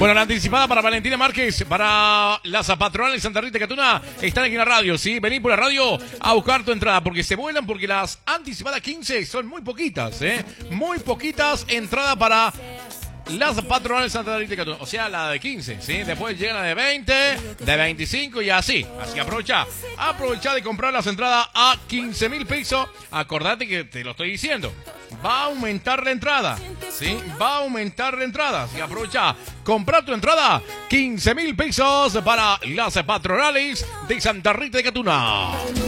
Bueno, la anticipada para Valentina Márquez, para las patronales Santa Rita de Catuna, están aquí en la radio, ¿sí? Vení por la radio a buscar tu entrada, porque se vuelan, porque las anticipadas 15 son muy poquitas, muy poquitas entradas para las patronales Santa Rita de Catuna, o sea, la de 15, ¿sí? Después llegan la de 20, de 25 y así. Así que aprovecha de comprar las entradas a 15.000 pesos. Acordate que te lo estoy diciendo. Va a aumentar la entrada, ¿sí? Va a aumentar la entrada. Así que aprovecha, comprar tu entrada, 15.000 pesos para las patronales de Santa Rita de Catuna.